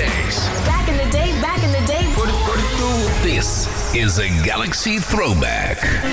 days. Back in the day, back in the day. This is a Galaxy Throwback.